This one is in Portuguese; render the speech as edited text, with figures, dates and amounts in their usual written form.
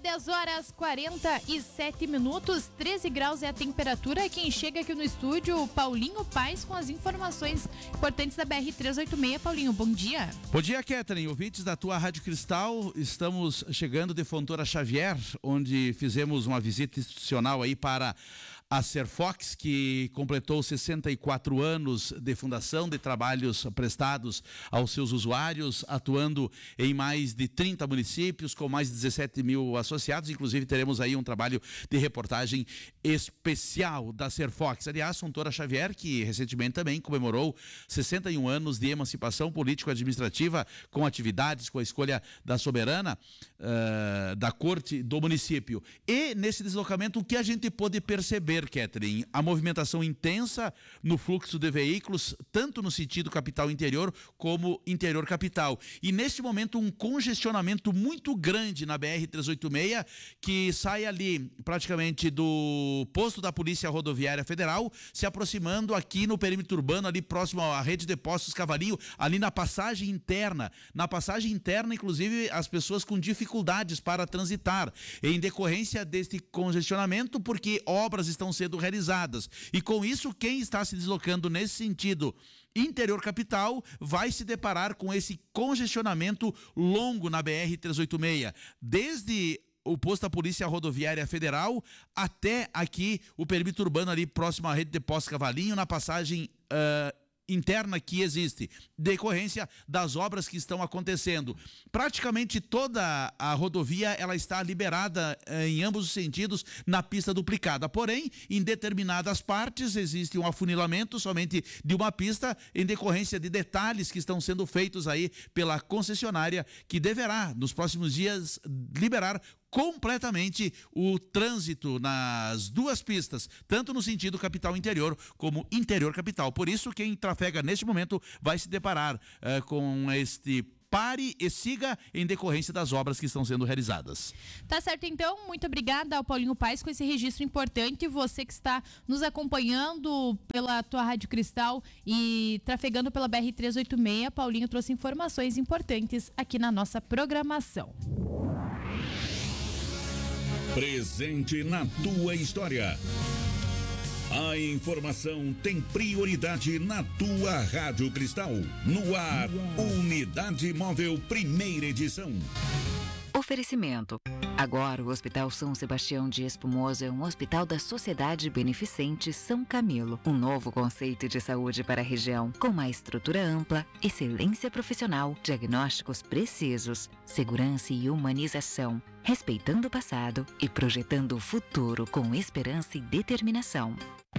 10 horas 47 minutos, 13 graus é a temperatura. Quem chega aqui no estúdio, Paulinho Paes, com as informações importantes da BR-386. Paulinho, bom dia. Bom dia, Catherine. Ouvintes da tua Rádio Cristal, estamos chegando de Fontoura Xavier, onde fizemos uma visita institucional aí para a Serfox, que completou 64 anos de fundação, de trabalhos prestados aos seus usuários, atuando em mais de 30 municípios, com mais de 17 mil associados. Inclusive, teremos aí um trabalho de reportagem especial da Serfox. Aliás, Fontoura Xavier, que recentemente também comemorou 61 anos de emancipação político-administrativa, com atividades, com a escolha da soberana da corte do município. E nesse deslocamento, o que a gente pôde perceber, Catherine, a movimentação intensa no fluxo de veículos, tanto no sentido capital-interior como interior-capital. E neste momento, um congestionamento muito grande na BR-386, que sai ali praticamente do posto da Polícia Rodoviária Federal, se aproximando aqui no perímetro urbano, ali próximo à rede de postos Cavalinho, ali na passagem interna. Na passagem interna, inclusive, as pessoas com dificuldades para transitar, em decorrência deste congestionamento, porque obras estão sendo realizadas. E com isso, quem está se deslocando nesse sentido interior capital vai se deparar com esse congestionamento longo na BR-386, desde o posto da Polícia Rodoviária Federal até aqui o perímetro urbano ali próximo à rede de postos Cavalinho, na passagem interna que existe, decorrência das obras que estão acontecendo. Praticamente toda a rodovia ela está liberada em ambos os sentidos na pista duplicada, porém, em determinadas partes existe um afunilamento somente de uma pista em decorrência de detalhes que estão sendo feitos aí pela concessionária, que deverá, nos próximos dias, liberar completamente o trânsito nas duas pistas, tanto no sentido capital-interior como interior-capital. Por isso, quem trafega neste momento vai se deparar com este pare e siga em decorrência das obras que estão sendo realizadas. Tá certo, então. Muito obrigada ao Paulinho Paes com esse registro importante. Você que está nos acompanhando pela tua Rádio Cristal e trafegando pela BR-386, Paulinho trouxe informações importantes aqui na nossa programação. Presente na tua história. A informação tem prioridade na tua Rádio Cristal. No ar, Unidade Móvel, primeira edição. Oferecimento. Agora o Hospital São Sebastião de Espumoso é um hospital da Sociedade Beneficente São Camilo. Um novo conceito de saúde para a região, com uma estrutura ampla, excelência profissional, diagnósticos precisos, segurança e humanização, respeitando o passado e projetando o futuro com esperança e determinação.